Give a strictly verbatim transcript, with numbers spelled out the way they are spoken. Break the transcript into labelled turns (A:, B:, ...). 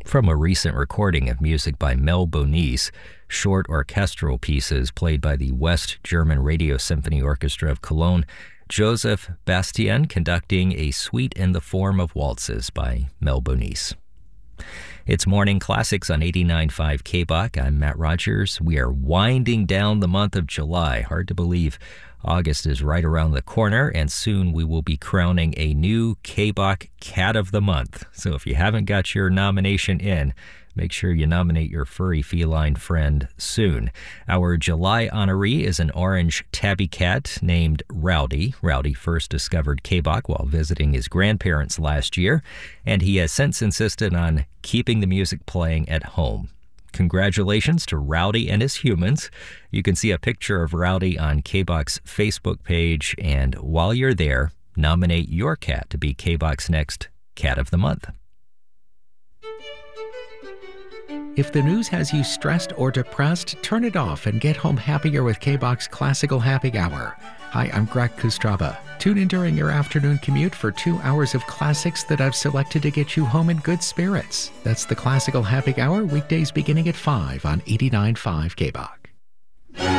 A: From a recent recording of music by Mel Bonis, short orchestral pieces played by the West German Radio Symphony Orchestra of Cologne, Joseph Bastien conducting a suite in the form of waltzes by Mel Bonis. It's Morning Classics on eighty-nine point five K B O C. I'm Matt Rogers. We are winding down the month of July. Hard to believe August is right around the corner, and soon we will be crowning a new K B O C Cat of the Month. So if you haven't got your nomination in, make sure you nominate your furry feline friend soon. Our July honoree is an orange tabby cat named Rowdy. Rowdy first discovered K B O C while visiting his grandparents last year, and he has since insisted on keeping the music playing at home. Congratulations to Rowdy and his humans. You can see a picture of Rowdy on K B O C's Facebook page, and while you're there, nominate your cat to be K B O C's next Cat of the Month.
B: If the news has you stressed or depressed, turn it off and get home happier with K B O C's Classical Happy Hour. Hi, I'm Greg Kustraba. Tune in during your afternoon commute for two hours of classics that I've selected to get you home in good spirits. That's the Classical Happy Hour, weekdays beginning at five on eighty-nine point five K B O C.